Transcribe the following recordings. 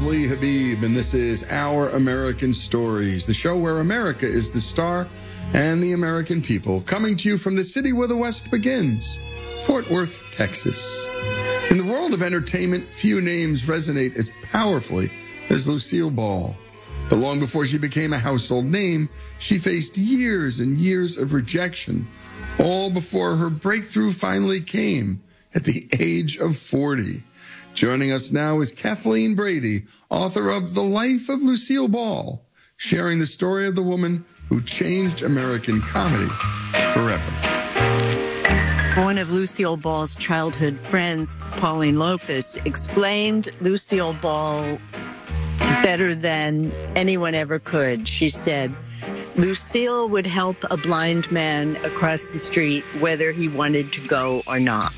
is Lee Habib, and this is Our American Stories, the show where America is the star and the American people, coming to you from the city where the West begins, Fort Worth, Texas. In the world of entertainment, few names resonate as powerfully as Lucille Ball. But long before she became a household name, she faced years and years of rejection, all before her breakthrough finally came at the age of 40. Joining us now is Kathleen Brady, author of The Life of Lucille Ball, sharing the story of the woman who changed American comedy forever. One of Lucille Ball's childhood friends, Pauline Lopez, explained Lucille Ball better than anyone ever could. She said, Lucille would help a blind man across the street whether he wanted to go or not.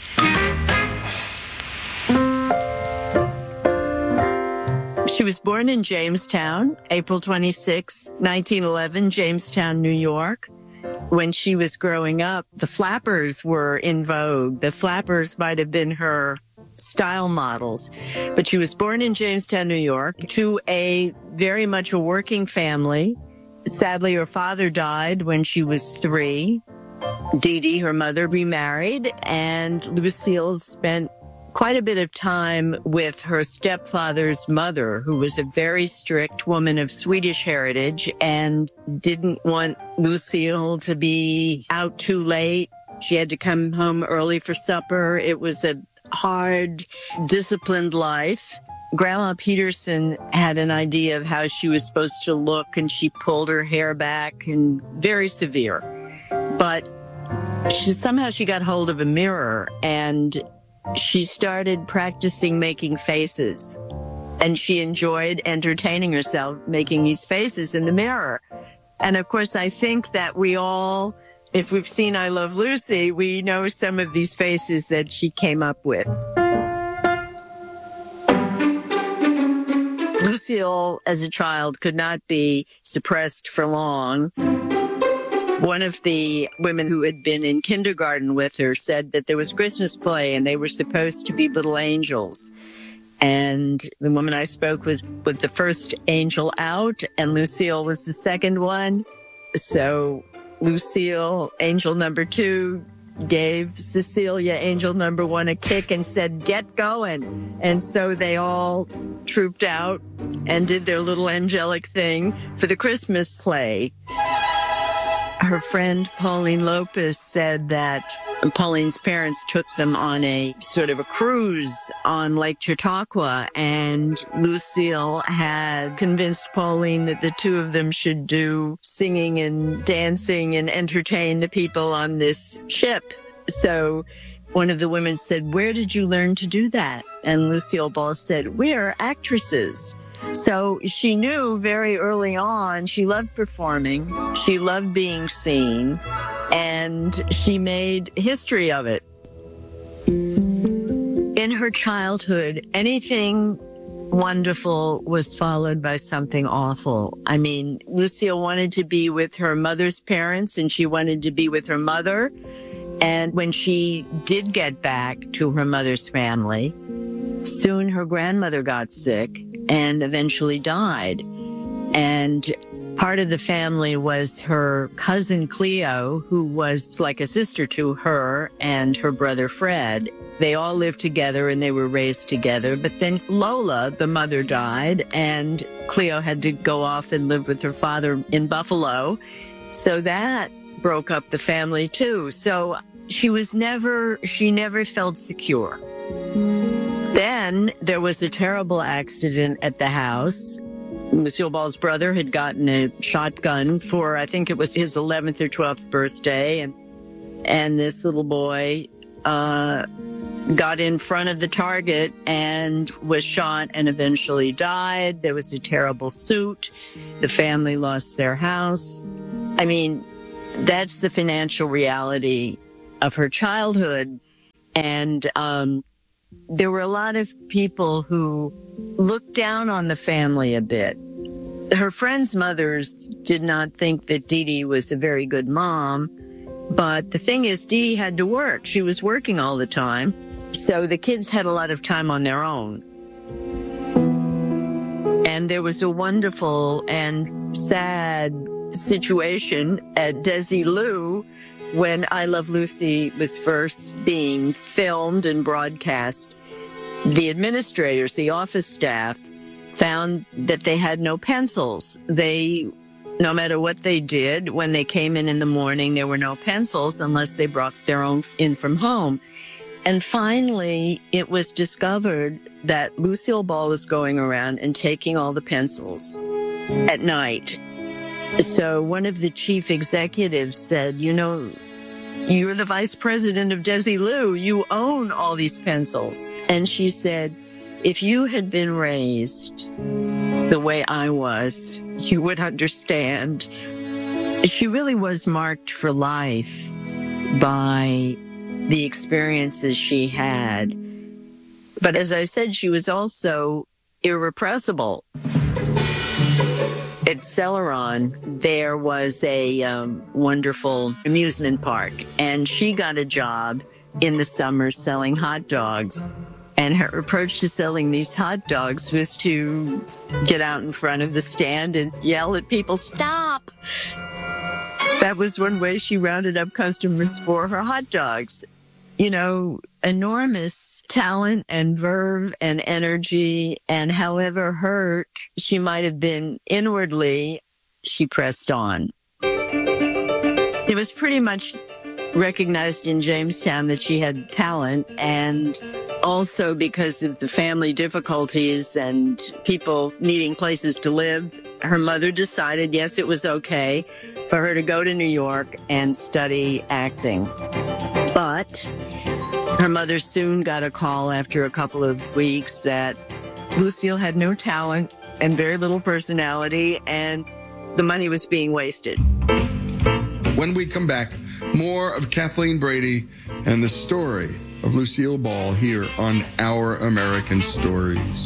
She was born in Jamestown, April 26, 1911, Jamestown, New York. When she was growing up, the Flappers were in vogue. The Flappers might have been her style models. But she was born in Jamestown, New York, to a very much a working family. Sadly, her father died when she was 3. Dee Dee, her mother, remarried, and Lucille spent quite a bit of time with her stepfather's mother, who was a very strict woman of Swedish heritage and didn't want Lucille to be out too late. She had to come home early for supper. It was a hard, disciplined life. Grandma Peterson had an idea of how she was supposed to look, and she pulled her hair back, and very severe. But somehow she got hold of a mirror, and she started practicing making faces. And she enjoyed entertaining herself making these faces in the mirror. And of course, I think that we all, if we've seen I Love Lucy, we know some of these faces that she came up with. Lucille, as a child, could not be suppressed for long. One of the women who had been in kindergarten with her said that there was Christmas play and they were supposed to be little angels. And the woman I spoke with the first angel out, and Lucille was the second one. So Lucille, angel number 2, gave Cecilia, angel number 1, a kick and said, "Get going." And so they all trooped out and did their little angelic thing for the Christmas play. Her friend Pauline Lopez said that Pauline's parents took them on a sort of a cruise on Lake Chautauqua, and Lucille had convinced Pauline that the two of them should do singing and dancing and entertain the people on this ship. So one of the women said, "Where did you learn to do that?" And Lucille Ball said, "We're actresses." So she knew very early on she loved performing, she loved being seen, and she made history of it. In her childhood, anything wonderful was followed by something awful. I mean, Lucille wanted to be with her mother's parents, and she wanted to be with her mother. And when she did get back to her mother's family, soon her grandmother got sick and eventually died. And part of the family was her cousin Cleo, who was like a sister to her, and her brother Fred. They all lived together and they were raised together. But then Lola, the mother, died, and Cleo had to go off and live with her father in Buffalo. So that broke up the family too. So she never felt secure. Then there was a terrible accident at the house. Lucille Ball's brother had gotten a shotgun for, I think it was his 11th or 12th birthday. And this little boy got in front of the target and was shot and eventually died. There was a terrible suit. The family lost their house. I mean, that's the financial reality of her childhood. And there were a lot of people who looked down on the family a bit. Her friends' mothers did not think that Dee Dee was a very good mom. But the thing is, Dee Dee had to work. She was working all the time. So the kids had a lot of time on their own. And there was a wonderful and sad situation at Desilu when I Love Lucy was first being filmed and broadcast. The administrators, the office staff, found that they had no pencils. No matter what they did, when they came in the morning, there were no pencils unless they brought their own in from home. And finally, it was discovered that Lucille Ball was going around and taking all the pencils at night. So one of the chief executives said, you're the vice president of Desilu. You own all these pencils. And she said, if you had been raised the way I was, you would understand. She really was marked for life by the experiences she had. But as I said, she was also irrepressible. At Celeron, there was a wonderful amusement park, and she got a job in the summer selling hot dogs. And her approach to selling these hot dogs was to get out in front of the stand and yell at people, "Stop!" That was one way she rounded up customers for her hot dogs. Enormous talent and verve and energy, and however hurt she might have been inwardly, she pressed on. It was pretty much recognized in Jamestown that she had talent, and also because of the family difficulties and people needing places to live, her mother decided, yes, it was okay for her to go to New York and study acting. But her mother soon got a call after a couple of weeks that Lucille had no talent and very little personality, and the money was being wasted. When we come back, more of Kathleen Brady and the story of Lucille Ball here on Our American Stories.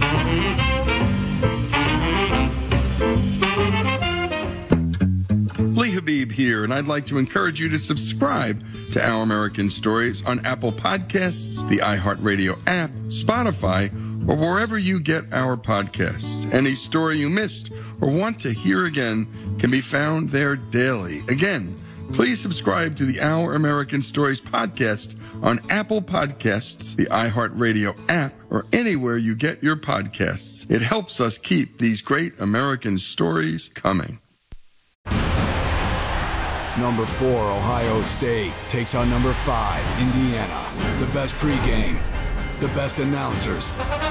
Lee Habib here, and I'd like to encourage you to subscribe to Our American Stories on Apple Podcasts, the iHeartRadio app, Spotify, or wherever you get our podcasts. Any story you missed or want to hear again can be found there daily. Again, please subscribe to the Our American Stories podcast on Apple Podcasts, the iHeartRadio app, or anywhere you get your podcasts. It helps us keep these great American stories coming. Number 4, Ohio State, takes on number 5, Indiana. The best pregame, the best announcers.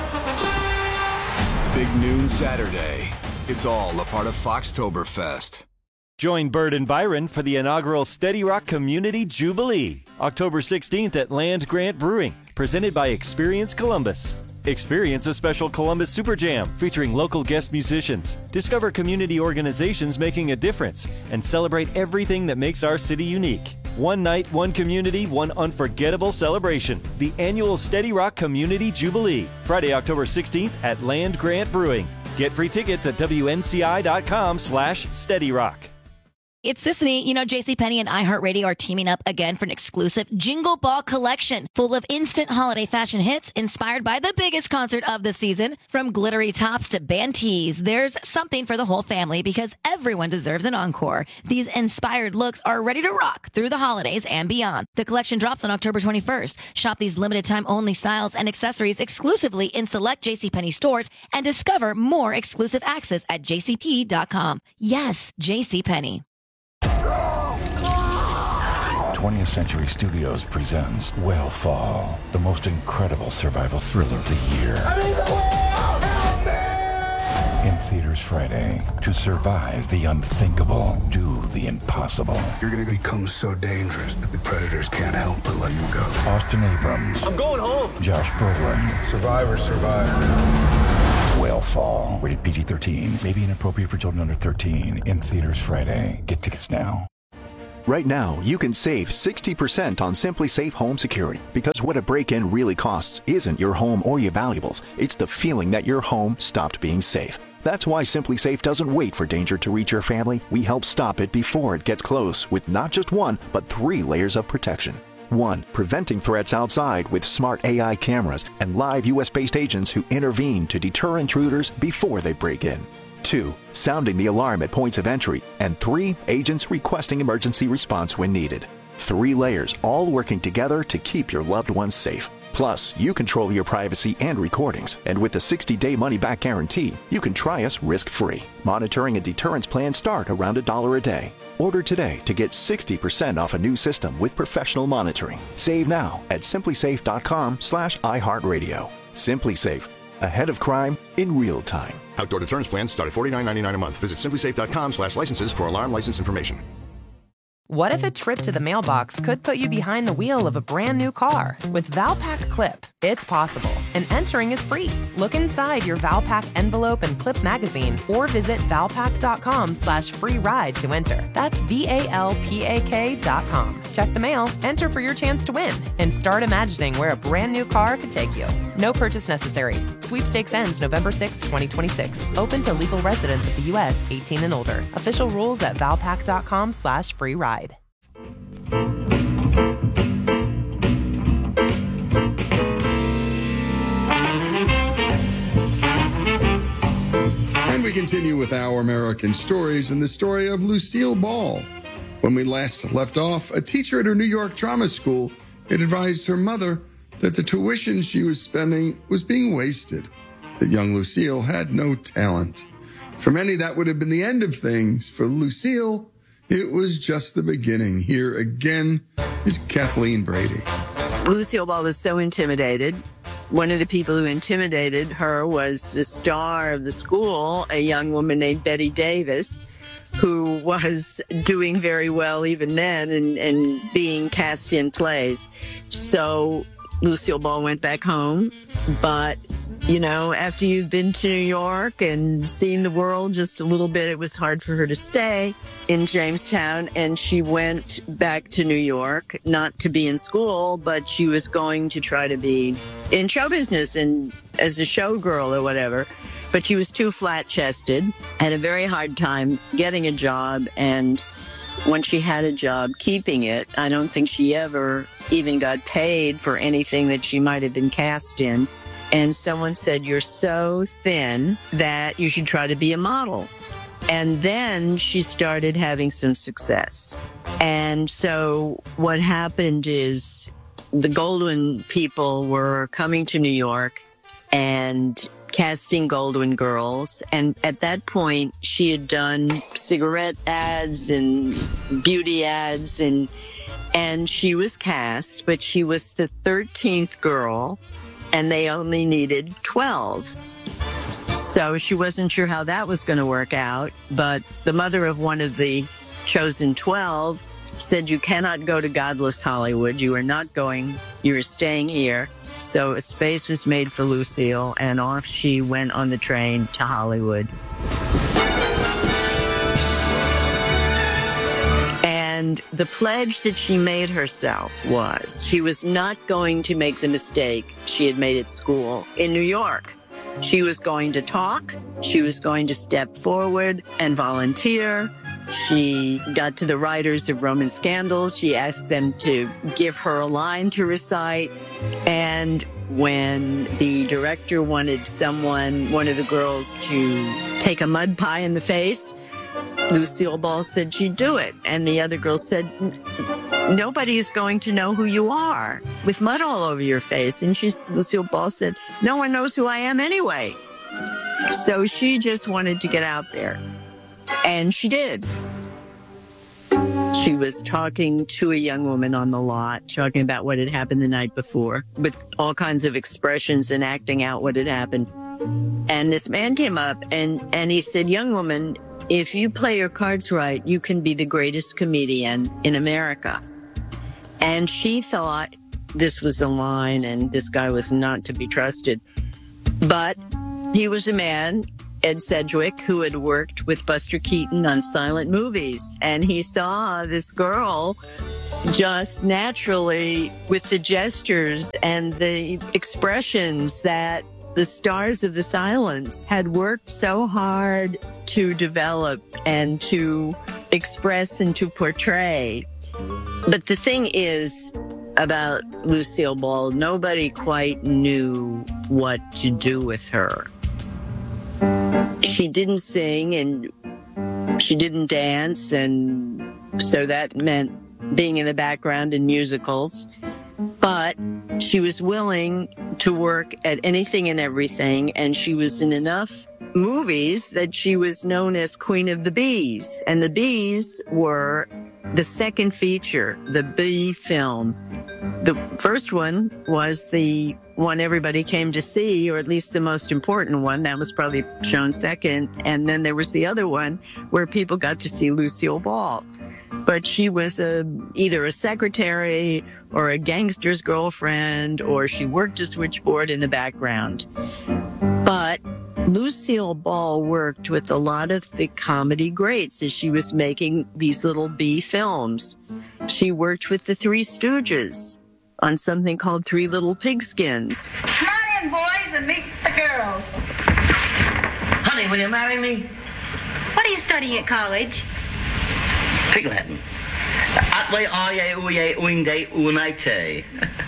Big noon Saturday. It's all a part of Foxtoberfest. Join Bird and Byron for the inaugural Steady Rock Community Jubilee, October 16th at Land Grant Brewing, presented by Experience Columbus. Experience a special Columbus Super Jam featuring local guest musicians. Discover community organizations making a difference and celebrate everything that makes our city unique. One night, one community, one unforgettable celebration. The annual Steady Rock Community Jubilee, Friday, October 16th at Land Grant Brewing. Get free tickets at WNCI.com/SteadyRock. It's Sisney. JCPenney and iHeartRadio are teaming up again for an exclusive Jingle Ball collection full of instant holiday fashion hits inspired by the biggest concert of the season. From glittery tops to band tees, there's something for the whole family because everyone deserves an encore. These inspired looks are ready to rock through the holidays and beyond. The collection drops on October 21st. Shop these limited time only styles and accessories exclusively in select JCPenney stores and discover more exclusive access at jcp.com. Yes, JCPenney. 20th Century Studios presents Whale the most incredible survival thriller of the year. I'm in the whale! Help me! In theaters Friday. To survive the unthinkable, do the impossible. You're gonna become so dangerous that the predators can't help but let you go. Austin Abrams. I'm going home. Josh Brolin. Survivor. Whale, rated PG-13. May be inappropriate for children under 13. In theaters Friday. Get tickets now. Right now, you can save 60% on Simply Safe Home Security because what a break-in really costs isn't your home or your valuables. It's the feeling that your home stopped being safe. That's why Simply Safe doesn't wait for danger to reach your family. We help stop it before it gets close with not just 1, but 3 layers of protection. 1. Preventing threats outside with smart AI cameras and live U.S.-based agents who intervene to deter intruders before they break in. 2. Sounding the alarm at points of entry. And 3. Agents requesting emergency response when needed. 3 layers, all working together to keep your loved ones safe. Plus, you control your privacy and recordings. And with the 60-day money-back guarantee, you can try us risk-free. Monitoring and deterrence plans start around $1 a day. Order today to get 60% off a new system with professional monitoring. Save now at simplysafe.com/iHeartRadio. SimpliSafe. Ahead of crime in real time. Outdoor deterrence plans start at $49.99 a month. Visit simplysafe.com/licenses for alarm license information. What if a trip to the mailbox could put you behind the wheel of a brand new car? With Valpak Clip, it's possible, and entering is free. Look inside your Valpak envelope and clip magazine, or visit valpak.com/free ride to enter. That's VALPAK.com. Check the mail, enter for your chance to win, and start imagining where a brand new car could take you. No purchase necessary. Sweepstakes ends November 6, 2026. Open to legal residents of the U.S. 18 and older. Official rules at valpak.com/free ride. And we continue with Our American Stories and the story of Lucille Ball. When we last left off, a teacher at her New York drama school had advised her mother that the tuition she was spending was being wasted, that young Lucille had no talent. For many, that would have been the end of things. For Lucille, it was just the beginning. Here again is Kathleen Brady. Lucille Ball was so intimidated. One of the people who intimidated her was the star of the school, a young woman named Betty Davis, who was doing very well even then and being cast in plays. So Lucille Ball went back home, but you know, after you've been to New York and seen the world just a little bit, it was hard for her to stay in Jamestown. And she went back to New York, not to be in school, but she was going to try to be in show business and as a showgirl or whatever. But she was too flat-chested, had a very hard time getting a job. And when she had a job, keeping it, I don't think she ever even got paid for anything that she might have been cast in. And someone said, "You're so thin that you should try to be a model." And then she started having some success. And so what happened is the Goldwyn people were coming to New York and casting Goldwyn girls. And at that point, she had done cigarette ads and beauty ads, and she was cast, but she was the 13th girl. And they only needed 12. So she wasn't sure how that was going to work out. But the mother of one of the chosen 12 said, "You cannot go to godless Hollywood. You are not going. You are staying here." So a space was made for Lucille, and off she went on the train to Hollywood. And the pledge that she made herself was she was not going to make the mistake she had made at school in New York. She was going to talk. She was going to step forward and volunteer. She got to the writers of Roman Scandals. She asked them to give her a line to recite. And when the director wanted one of the girls, to take a mud pie in the face, Lucille Ball said she'd do it. And the other girl said, "Nobody's going to know who you are with mud all over your face." And Lucille Ball said, "No one knows who I am anyway." So she just wanted to get out there. And she did. She was talking to a young woman on the lot, talking about what had happened the night before, with all kinds of expressions and acting out what had happened. And this man came up and he said, "Young woman, if you play your cards right, you can be the greatest comedian in America." And she thought this was a line and this guy was not to be trusted. But he was a man, Ed Sedgwick, who had worked with Buster Keaton on silent movies. And he saw this girl just naturally with the gestures and the expressions that the stars of the silence had worked so hard to develop and to express and to portray. But the thing is, about Lucille Ball, nobody quite knew what to do with her. She didn't sing and she didn't dance, and so that meant being in the background in musicals. But she was willing to work at anything and everything, and she was in enough movies that she was known as Queen of the Bees. And the Bees were the second feature, the Bee film. The first one was the one everybody came to see, or at least the most important one. That was probably shown second. And then there was the other one where people got to see Lucille Ball. But she was either a secretary or a gangster's girlfriend, or she worked a switchboard in the background. But Lucille Ball worked with a lot of the comedy greats as she was making these little Bee films. She worked with the Three Stooges on something called Three Little Pigskins. Come on in, boys, and meet the girls. Honey, will you marry me? What are you studying at college? Pig Latin. Atwe aye uye uinde unite.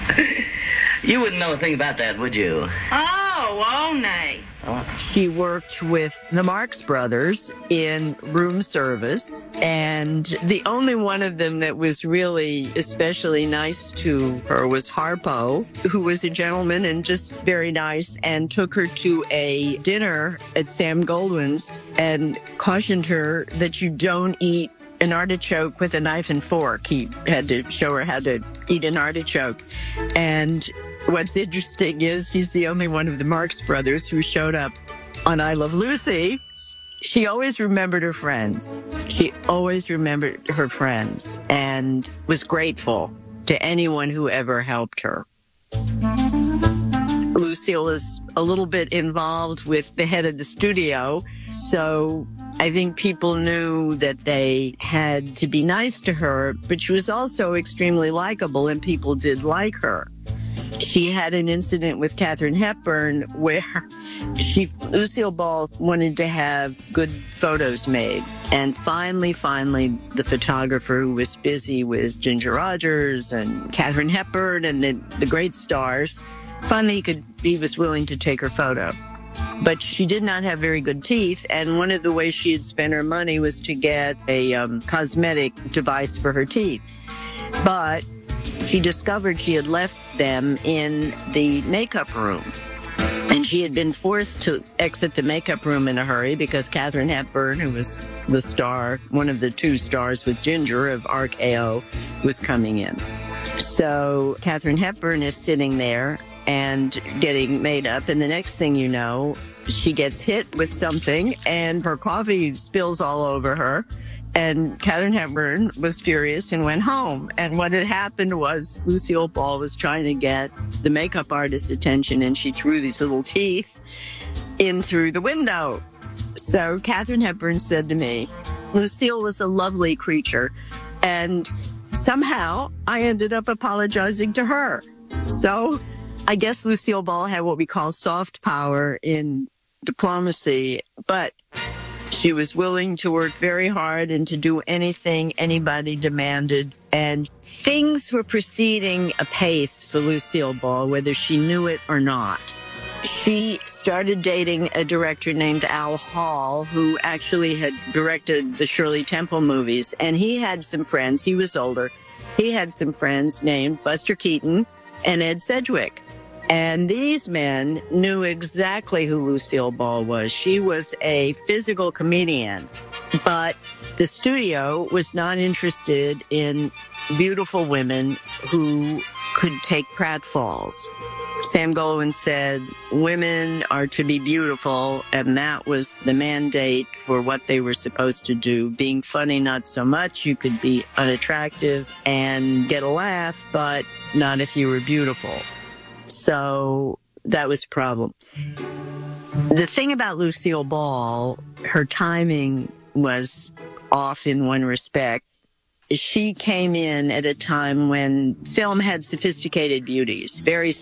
You wouldn't know a thing about that, would you? Oh, nay. She worked with the Marx Brothers in room service, and the only one of them that was really especially nice to her was Harpo, who was a gentleman and just very nice, and took her to a dinner at Sam Goldwyn's and cautioned her that you don't eat an artichoke with a knife and fork. He had to show her how to eat an artichoke. And what's interesting is he's the only one of the Marx Brothers who showed up on I Love Lucy. She always remembered her friends. She always remembered her friends and was grateful to anyone who ever helped her. Lucille was a little bit involved with the head of the studio, so I think people knew that they had to be nice to her, but she was also extremely likable, and people did like her. She had an incident with Katharine Hepburn where Lucille Ball wanted to have good photos made. And finally, the photographer who was busy with Ginger Rogers and Katharine Hepburn and the great stars, finally he was willing to take her photo. But she did not have very good teeth, and one of the ways she had spent her money was to get a cosmetic device for her teeth. But she discovered she had left them in the makeup room. And she had been forced to exit the makeup room in a hurry because Katharine Hepburn, who was the star, one of the two stars with Ginger of RKO, was coming in. So Katharine Hepburn is sitting there and getting made up, and the next thing you know, she gets hit with something and her coffee spills all over her. And Katharine Hepburn was furious and went home. And what had happened was Lucille Ball was trying to get the makeup artist's attention, and she threw these little teeth in through the window. So Katharine Hepburn said to me, Lucille was a lovely creature, and somehow I ended up apologizing to her. So I guess Lucille Ball had what we call soft power in diplomacy, but she was willing to work very hard and to do anything anybody demanded. And things were proceeding apace for Lucille Ball, whether she knew it or not. She started dating a director named Al Hall, who actually had directed the Shirley Temple movies. And he had some friends. He was older. He had some friends named Buster Keaton and Ed Sedgwick. And these men knew exactly who Lucille Ball was. She was a physical comedian, but the studio was not interested in beautiful women who could take pratfalls. Sam Goldwyn said women are to be beautiful, and that was the mandate for what they were supposed to do. Being funny, not so much. You could be unattractive and get a laugh, but not if you were beautiful. So that was a problem. The thing about Lucille Ball, her timing was off in one respect. She came in at a time when film had sophisticated beauties, very